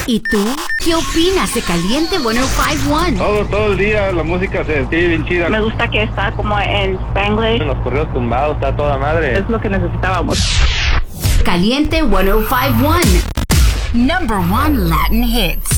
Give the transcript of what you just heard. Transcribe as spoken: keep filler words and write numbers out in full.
¿Y tú? ¿Qué opinas de Caliente ciento cinco uno? Todo, todo el día la música se sigue bien chida. Me gusta que está como en Spanglish. En los correos tumbados, está toda madre. Es lo que necesitábamos. Caliente ciento cincuenta y uno. Number one Latin hits.